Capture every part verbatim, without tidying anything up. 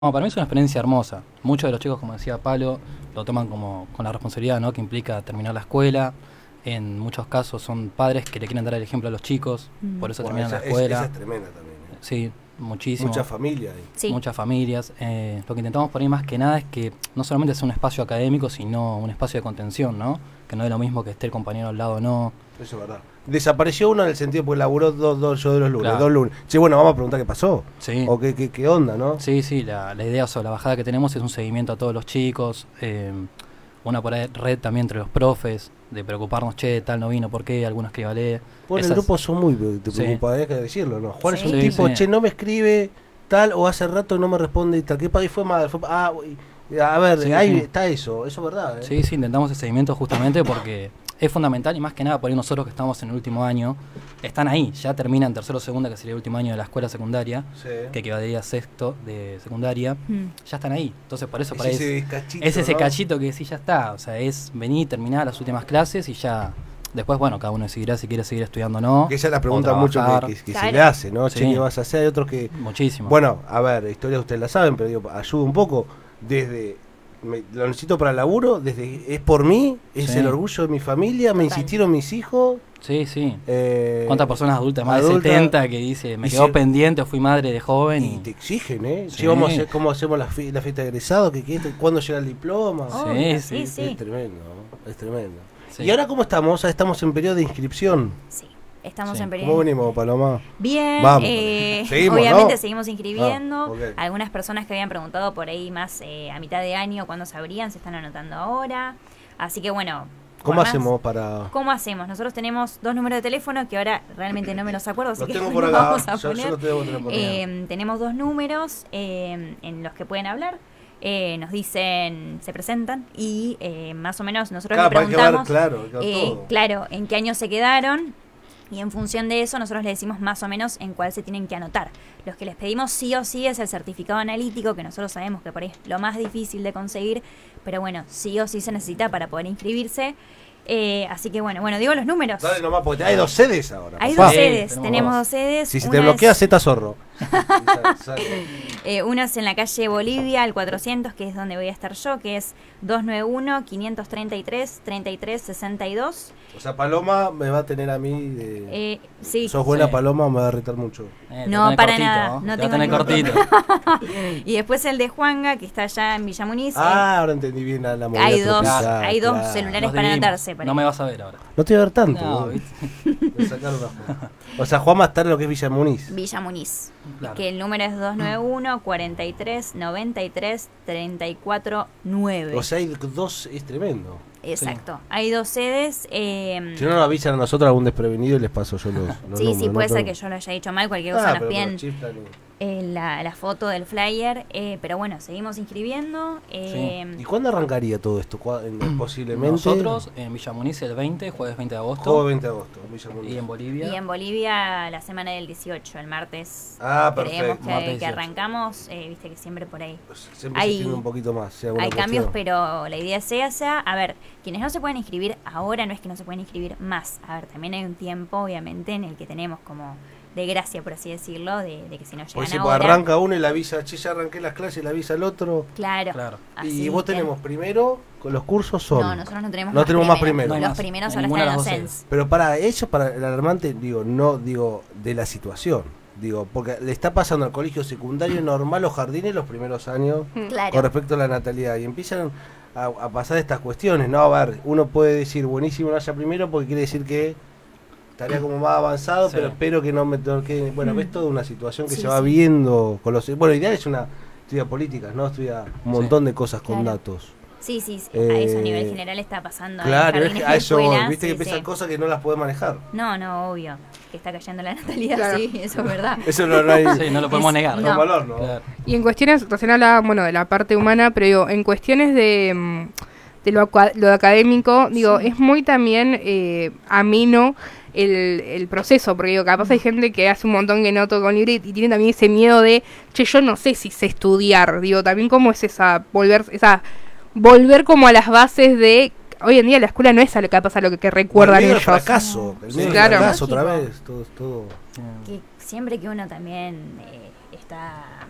No, para mí es una experiencia hermosa. Muchos de los chicos, como decía Pablo, lo toman como con la responsabilidad, ¿no?, que implica terminar la escuela. En muchos casos son padres que le quieren dar el ejemplo a los chicos, Mm. por eso Bueno, terminan esa, la escuela. esa es tremenda también. ¿eh? Sí, muchísimo. Mucha familia ahí. Sí. Muchas familias. Eh, lo que intentamos por ahí más que nada es que no solamente sea un espacio académico, sino un espacio de contención, ¿no? Que no es lo mismo que esté el compañero al lado o no. Eso es verdad. Desapareció uno en el sentido porque laburó dos, dos, yo de los lunes, Claro. dos lunes. Che, bueno, vamos a preguntar qué pasó. Sí. O qué, qué, qué onda, ¿no? Sí, sí, la, la idea, o sea, la bajada que tenemos es un seguimiento a todos los chicos, eh, una por ahí red también entre los profes, de preocuparnos, che, tal no vino, ¿por qué? Algunos que vale. Bueno, el grupo son muy te Sí. preocupa, hay que decirlo, ¿no? Juan Sí. es un Sí, tipo, sí. che, no me escribe tal, o hace rato no me responde y tal. ¿Qué país fue madre? Fue, ah, y- a ver, Sí, ahí sí. está eso, eso es verdad, ¿eh? Sí, sí, intentamos ese seguimiento justamente porque es fundamental y más que nada por ahí nosotros que estamos en el último año, están ahí, ya terminan tercero o segunda, que sería el último año de la escuela secundaria, Sí. que equivaldría a sexto de secundaria, Mm. ya están ahí. Entonces por eso Es por ahí ese es, cachito, es ese ¿no? cachito que sí ya está, o sea, es venir, terminar las últimas clases y ya después, bueno, cada uno decidirá si quiere seguir estudiando o no. Que esa es la pregunta o mucho trabajar. que, que- que Claro. se le hace, ¿no? Sí. Che, ¿qué vas a hacer? Hay otros que... Muchísimo. Bueno, a ver, historias ustedes la saben, pero digo, ayuda un poco. Desde, me- lo necesito para el laburo, desde, es por mí, es Sí. el orgullo de mi familia, me Total. insistieron mis hijos. Sí, sí. Eh, ¿Cuántas personas adultas, más adulta, de setenta, que dice, me y quedó se- pendiente o fui madre de joven? Y Y... te exigen, ¿eh? Sí. Che, vamos a hacer, ¿cómo hacemos la, fi- la fiesta de egresado? ¿Qué, qué, ¿Cuándo llega el diploma? Oh, Sí, sí, sí. Es tremendo, ¿no? Es tremendo. Sí. ¿Y ahora cómo estamos? Ah, Estamos en periodo de inscripción. Sí, estamos Sí. en periodo. ¿Cómo venimos, Paloma? Bien, Vamos. eh, Seguimos, obviamente ¿no? seguimos inscribiendo. Ah, ok. Algunas personas que habían preguntado por ahí más eh, a mitad de año cuándo se abrían se están anotando ahora. Así que bueno. ¿Cómo por más- hacemos para...? ¿Cómo hacemos? Nosotros tenemos dos números de teléfono que ahora realmente no me los acuerdo, así Lo que tengo no por acá. vamos a Yo, poner. yo lo tengo por acá. Eh, tenemos dos números eh, en los que pueden hablar. Eh, nos dicen, se presentan y eh, más o menos nosotros Claro, le para que ver, preguntamos, claro, claro, eh, todo. claro, en qué año se quedaron. Y en función de eso nosotros les decimos más o menos en cuál se tienen que anotar. Los que les pedimos sí o sí es el certificado analítico, que nosotros sabemos que por ahí es lo más difícil de conseguir, pero bueno, sí o sí se necesita para poder inscribirse. Eh, así que bueno, bueno, digo los números. Dale nomás, porque hay dos sedes ahora. Hay papá. dos Sí, sedes, tenemos tenemos dos. dos sedes. Si se Una te bloquea, es- Z zorro. Eh, una es en la calle Bolivia, al cuatrocientos, que es donde voy a estar yo, que es dos nueve uno, quinientos treinta y tres, treinta y tres sesenta y dos. O sea, Paloma me va a tener a mí de... Eh, sí. Sos buena Sí. Paloma, me va a retar mucho. Eh, te No, tenés para cortito, nada, ¿no? no Te tengo tenés ningún cortito. Y después el de Juanga, que está allá en Villa Muniz. Ah, ahora entendí bien la, la eh, movida hay dos, tropical, hay dos claro. celulares Nos para dividimos. anotarse. para No ahí. me vas a ver ahora. No te voy a ver tanto. No, boludo. ¿viste? Voy a sacar una foto. O sea, Juan más tarde lo que es Villa Muniz. Villa Muniz. Claro. Que el número es dos nueve uno, cuarenta y tres, noventa y tres, treinta y cuatro, nueve. O sea, hay dos, es tremendo. Exacto. Hay dos sedes. Eh, Si no nos avisan a nosotros algún desprevenido y les paso yo los, los sí, sí, números, puede ¿no? ser Pero- que yo lo haya dicho mal. Cualquier Ah, cosa nos pero piden por chiflan y- eh, la, la foto del flyer. Eh, pero bueno, seguimos inscribiendo. Eh, ¿Y cuándo arrancaría todo esto? ¿Cuá- en- Posiblemente. Nosotros en Villa Muniz el veinte, jueves veinte de agosto. Juego veinte de agosto, Villa Muniz. Y en Bolivia. Y en Bolivia la semana del dieciocho, el martes. Ah, Creemos perfecto. que, Martes que dieciocho. arrancamos, eh, viste que siempre por ahí. Siempre Hay- se extiende un poquito más. si alguna Hay cambios, cuestión. pero la idea es esa. A ver, quienes no se pueden inscribir ahora no es que no se pueden inscribir más. A ver, también hay un tiempo, obviamente, en el que tenemos como de gracia, por así decirlo, de, de que si no llegan Pues sí, ahora... pues arranca uno y le avisa, che, ya arranqué las clases, le avisa al otro. Claro. Claro. así Y vos que- tenemos primero, con los cursos son. No, nosotros no tenemos No más tenemos más primero. primero. No hay Los más, primeros en ahora ninguna están en de los las dos C E N S. Pero para ellos, para el alarmante, digo, no, digo, de la situación. Digo, porque le está pasando al colegio secundario normal los jardines los primeros años Claro. con respecto a la natalidad. Y empiezan a, a pasar estas cuestiones, ¿no? A ver, uno puede decir, buenísimo no haya primero porque quiere decir que estaría como más avanzado, Sí. pero espero que no me toque. Bueno, ves toda una situación que Sí, se va sí. viendo con los. Bueno, ideal es una. Estudia políticas, ¿no? Estudia un montón de cosas con Claro. datos. Sí, sí, sí, Eh, a eso a nivel general está pasando. Claro, en es jardines que de a eso voy, escuela, viste sí, que empiezan sí. cosas que no las puede manejar. No, no, obvio. Que está cayendo la natalidad, Claro. sí, eso es verdad. Eso no, no hay. Sí, no lo podemos Es- negar. no. no. valor, ¿no? Claro. Y en cuestiones, recién hablaba, bueno, de la parte humana, pero digo, en cuestiones de, mm, de lo, acua- lo académico, digo, Sí. es muy también eh, ameno el, el proceso, porque digo, capaz hay gente que hace un montón que no toca un libro y, y tiene también ese miedo de, che, yo no sé si sé estudiar, digo, también cómo es esa, volver, esa, volver como a las bases de, hoy en día la escuela no es a lo capaz a lo que, que recuerdan el miedo ellos. al fracaso, el Sí, miedo al claro. fracaso otra Lógico. vez, todo, todo. Que siempre que uno también eh, está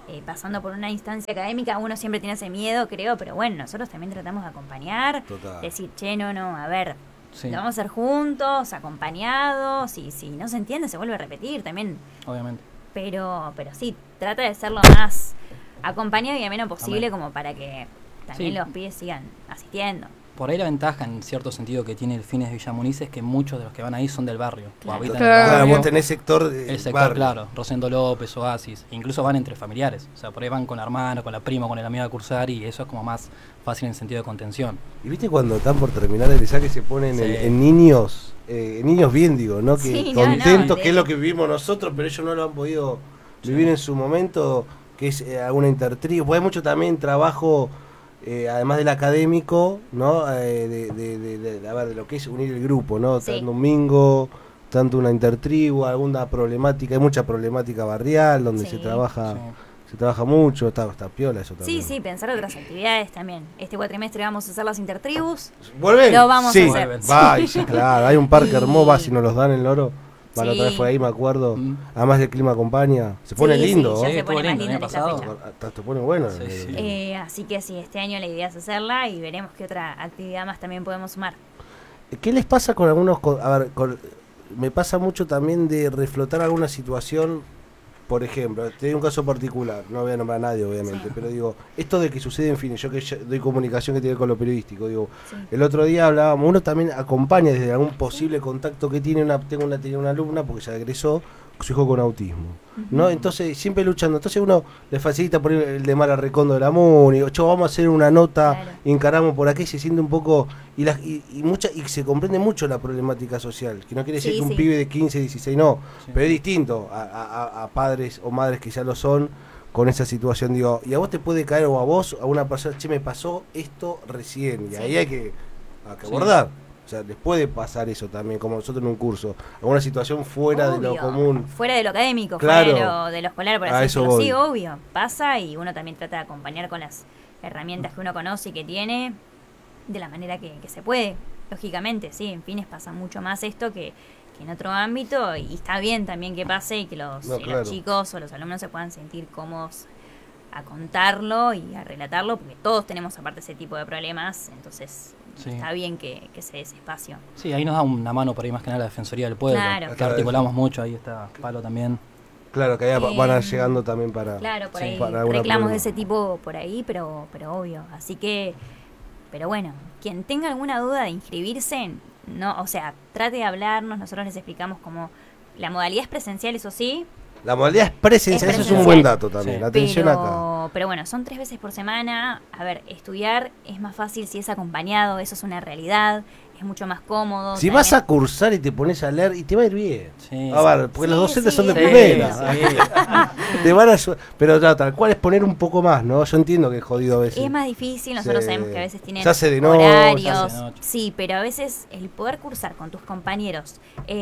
eh, pasando por una instancia académica, uno siempre tiene ese miedo, creo, pero bueno, nosotros también tratamos de acompañar, Total. decir, che, no, no, a ver, Sí, lo vamos a hacer juntos, acompañados, y si no se entiende se vuelve a repetir también, obviamente. pero pero sí, trata de ser lo más acompañado y ameno posible Amén. como para que también Sí. los pibes sigan asistiendo. Por ahí la ventaja, en cierto sentido, que tiene el Fines de Villa Muniz es que muchos de los que van ahí son del barrio. O Claro. habitan Claro. el Claro, barrio. vos tenés sector de El sector, barrio. claro, Rosendo López, Oasis, incluso van entre familiares, o sea, por ahí van con la hermana, con la prima, con el amigo a cursar y eso es como más fácil en sentido de contención. Y viste cuando están por terminar el examen se ponen Sí. en, en niños, eh, en niños bien digo, ¿no? Que Sí, no, contentos, no, que es de- lo que vivimos nosotros, pero ellos no lo han podido Sí. vivir en su momento, que es eh, alguna intertribu. Pues hay mucho también trabajo, eh, además del académico, ¿no? Eh, de, de, de, de- de- a ver, de lo que es unir el grupo, ¿no? Sí. Tanto un bingo, tanto una intertribu, alguna problemática, hay mucha problemática barrial donde Sí. se trabaja, Sí. se trabaja mucho, está, está piola eso también. Sí, sí, pensar otras actividades también. Este cuatrimestre vamos a hacer las intertribus. ¿Vuelven? Lo vamos a sí. hacer. Va, y sí, claro. Hay un parque Y- hermoso, va, si nos los dan en Loro. Va, la Sí. otra vez fue ahí, me acuerdo. Mm. Además el clima acompaña. Se pone Sí, lindo. sí, ya ¿eh? se estuvo pone más lindo el lindo en año esa pasado. fecha. Hasta se pone bueno. Sí, eh, sí. Eh, así que sí, este año la idea es hacerla y veremos qué otra actividad más también podemos sumar. ¿Qué les pasa con algunos... co- A ver, con- me pasa mucho también de reflotar alguna situación. Por ejemplo, te doy un caso particular, no voy a nombrar a nadie obviamente, Sí. pero digo, esto de que sucede en Fines, yo que ya doy comunicación que tiene con lo periodístico, digo, Sí. el otro día hablábamos, uno también acompaña desde algún posible contacto que tiene, una, tengo una, tenía una alumna porque se agresó, su hijo con autismo, ¿no? Entonces, siempre luchando, entonces uno le facilita por el de Mara Recondo de la MUNI, o "Cho, vamos a hacer una nota, Claro. y encaramos por aquí", se siente un poco, y, la, y, y, mucha, y se comprende mucho la problemática social, que no quiere decir Sí, que un sí. pibe de quince, dieciséis no, Sí. pero es distinto a, a- a padres o madres que ya lo son con esa situación, digo, y a vos te puede caer o a vos, a una persona, che, me pasó esto recién, y Sí. ahí hay que, hay que Sí. abordar. O sea, les puede pasar eso también, como nosotros en un curso, alguna situación fuera de lo Obvio. común. Fuera de lo académico, Claro. fuera de lo, de lo escolar, por A así eso decirlo. voy. Sí, obvio, pasa y uno también trata de acompañar con las herramientas que uno conoce y que tiene de la manera que, que se puede. Lógicamente, sí, en Fines pasa mucho más esto que, que en otro ámbito y está bien también que pase y que los, No, eh, claro. los chicos o los alumnos se puedan sentir cómodos a contarlo y a relatarlo, porque todos tenemos aparte ese tipo de problemas, entonces Sí. está bien que, que se dé ese espacio. Sí, ahí nos da una mano por ahí más que nada la Defensoría del Pueblo, Claro. que articulamos mucho, ahí está Palo también. Claro, que ahí va- van a Eh, llegando también para... Claro, por Sí, ahí para alguna reclamos de problema. ese tipo por ahí, pero pero obvio. Así que, pero bueno, quien tenga alguna duda de inscribirse, no, o sea, trate de hablarnos, nosotros les explicamos cómo la modalidad es presencial, eso sí, La modalidad es presencial, Es eso es un presencial. buen dato también, Sí. atención acá. pero, pero bueno, son tres veces por semana. A ver, estudiar es más fácil si es acompañado, eso es una realidad, es mucho más cómodo. Si también- vas a cursar y te pones a leer, y te va a ir bien. Sí. A ver, porque Sí, los docentes sí, son de sí, primera. sí. Te van a ayudar. Pero ya, tal cual es poner un poco más, ¿no? Yo entiendo que es jodido a veces. Es más difícil, nosotros Se- sabemos que a veces tienen se hace de noche, horarios, se hace de noche. sí, pero a veces el poder cursar con tus compañeros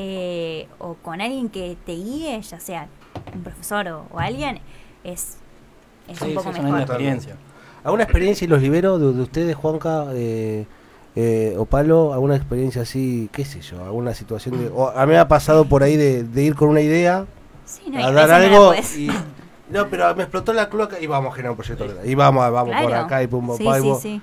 eh, o con alguien que te guíe, ya sea un profesor o, o alguien, es, es Sí, un sí, poco es una linda mejor. experiencia. ¿Alguna experiencia y los libero de, de ustedes, Juanca eh, eh, o Palo? ¿Alguna experiencia así, qué sé yo? ¿Alguna situación de...? O a mí me ha pasado por ahí de, de ir con una idea Sí, no, y a a dar veces no la algo podés. y... No, pero me explotó la cloaca y vamos a generar un proyecto. Y vamos, vamos por Claro. acá y pum, pum, Sí, pa, y sí, vos- sí.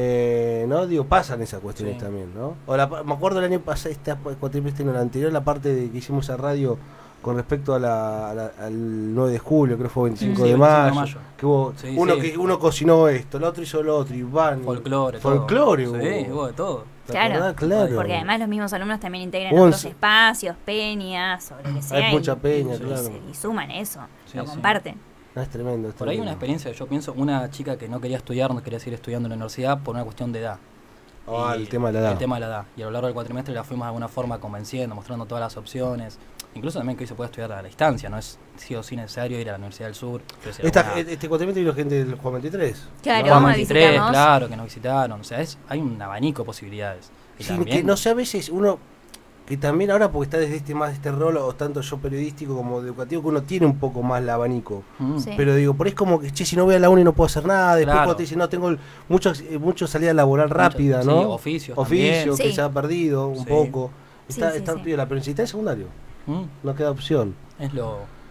Eh, no, digo, pasan esas cuestiones Sí. también, ¿no? O la, me acuerdo el año pasado, este cuatrimestre en el anterior, la parte de que hicimos a radio con respecto a la, a la- al nueve de julio, creo que fue veinticinco, Sí, de, veinticinco mayo, de mayo. que hubo Sí, uno sí. que uno cocinó esto, el otro hizo lo otro, y van. Folclore, Folclore, todo. hubo. Sí, hubo de todo. ¿Te Claro, acordás? Claro. porque además los mismos alumnos también integran Once. otros espacios, peñas, o lo que sea. Hay mucha y- peña, y, claro. se- y suman eso, Sí, lo sí. comparten. Ah, es tremendo. es Por ahí una tremendo. experiencia que yo pienso, una chica que no quería estudiar, no quería seguir estudiando en la universidad por una cuestión de edad. Ah, Y el tema de la edad. El tema de la edad. Y a lo largo del cuatrimestre la fuimos de alguna forma convenciendo, mostrando todas las opciones. Incluso también que hoy se puede estudiar a la distancia, no es sí o sí necesario ir a la Universidad del Sur. pero si Esta- alguna- este cuatrimestre vino gente del Juan veintitrés. Claro, Juan vamos a veintitrés, visitarnos. claro, que nos visitaron. O sea, es, hay un abanico de posibilidades. Y Sí, también, que no sé, a veces uno, que también ahora porque está desde este más este rol, o tanto yo periodístico como educativo, que uno tiene un poco más el abanico. Mm, Sí. Pero digo, por ahí es como que, che, si no voy a la uni no puedo hacer nada. Después Claro. cuando te dicen, no, tengo el- mucho, eh, mucho salida laboral rápida, sí, ¿no? oficios Oficio, también. que Sí. se ha perdido un Sí. poco. Sí, Está, sí, está sí. piola, pero necesitas secundario. Mm, No queda opción. es lo...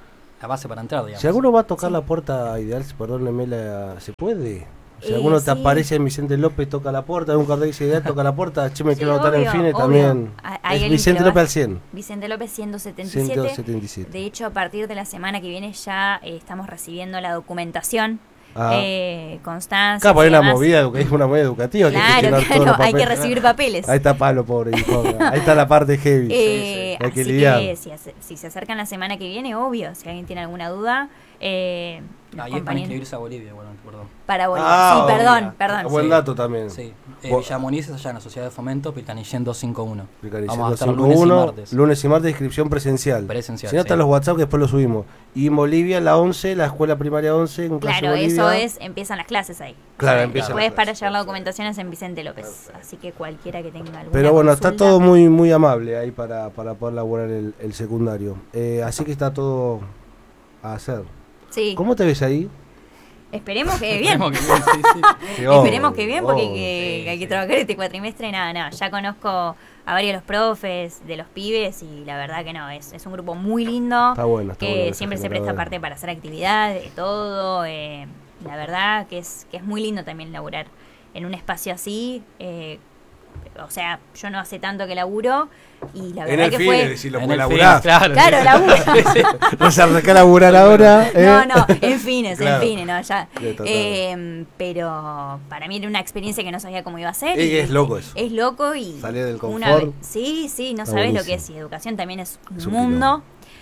la base para entrar, digamos. Si alguno va a tocar Sí. la puerta ideal, perdónenme, la, ¿se puede? Si Eh, alguno te sí. aparece en Vicente López, toca la puerta, un cartel dice ideal, toca la puerta, che, me Sí, quiero anotar en obvio, Fines obvio. también. Hay Es alguien Vicente que lo López va- al cien. Vicente López ciento setenta y siete. ciento setenta y siete. De hecho, a partir de la semana que viene ya eh, estamos recibiendo la documentación, Ah. eh, constancia. Claro, porque y hay una demás. movida, educa- es una movida educativa. que hay que Claro, llenar todos claro, los hay que papeles. recibir papeles. Ahí está Pablo, pobre hijo. Ahí está la parte heavy. Eh, Hay que así lidiar. que si, hace- si se acercan la semana que viene, obvio, si alguien tiene alguna duda, eh, los Ahí es para compañeros- inscribirse a Bolivia, bueno, perdón. para Bolivia. Ah, sí, obvio. perdón, perdón. Buen Sí. dato también. Sí, eh, Bo- Villa Muniz es allá en la Sociedad de Fomento, Pilcanillén doscientos cincuenta y uno. Picarillo, Vamos a estar doscientos lunes y cincuenta y uno, martes. lunes y martes, inscripción presencial. Presencial, Si no, sí. están los WhatsApp que después lo subimos. Y en Bolivia, la once, la escuela primaria once, en clase Claro, Bolivia. eso es, empiezan las clases ahí. Claro, Eh, empiezan Después las para clases. llevar la documentación es en Vicente López. Así que cualquiera que tenga alguna Pero bueno, está consulta- todo muy muy amable ahí para, para poder laburar el, el secundario. Eh, así que está todo a hacer. Sí, ¿Cómo te ves ahí? esperemos que bien. Esperemos que bien, sí, sí. Sí, Esperemos obvio, que bien, porque obvio. que- Sí, hay que sí. trabajar este cuatrimestre. Nada, nada. Ya conozco a varios de los profes, de los pibes, y la verdad que no, es, es un grupo muy lindo. Está bueno, está que bueno esa siempre se generadora. presta parte para hacer actividades, de todo. eh, la verdad que es, que es muy lindo también laburar en un espacio así. eh, o sea, yo no hace tanto que laburo y la En verdad el que fin, fue... es decir, lo En puede el fin, laburar. claro. Claro, laburo. No se arranca a laburar ahora. ¿eh? No, no, en fines, Claro. en fines, no, ya. Sí, total. Eh, pero para mí era una experiencia que no sabía cómo iba a ser. Y y- es loco eso. Es loco y... Salir del una confort. vez- sí, sí, no Está sabes lo buenísimo. que es. Y educación también es un Es un mundo.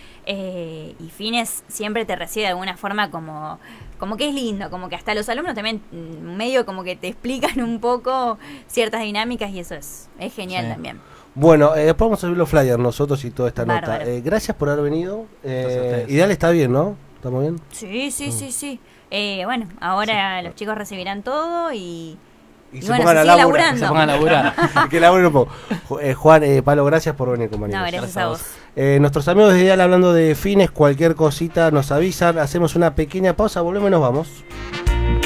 Eh, y Fines siempre te recibe de alguna forma como, como que es lindo, como que hasta los alumnos también mm, medio como que te explican un poco ciertas dinámicas y eso es, es genial Sí. también. Bueno, eh, después vamos a subir los flyers nosotros y toda esta Bárbaro. nota. Eh, gracias por haber venido. Gracias a Eh, ustedes. Ideal está bien, ¿no? ¿Estamos bien? Sí, sí, Mm. sí, sí. Eh, bueno, ahora los chicos recibirán todo y... Y, Y se bueno, pongan se a sigue laburar. Que laburando. se pongan a laburar. Que laburen un poco. Ju- eh, Juan, eh, Pablo, gracias por venir, compañeros. No, gracias Gracias a a vos. Eh, nuestros amigos de Ideal hablando de Fines, cualquier cosita nos avisan, hacemos una pequeña pausa, volvemos y nos vamos.